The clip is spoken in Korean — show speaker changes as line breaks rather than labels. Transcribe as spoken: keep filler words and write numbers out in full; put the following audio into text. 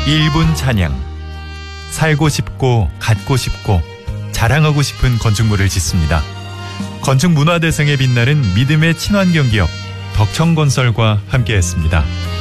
일 분 찬양. 살고 싶고 갖고 싶고 자랑하고 싶은 건축물을 짓습니다. 건축문화대상에 빛나는 믿음의 친환경기업 덕청건설과 함께했습니다.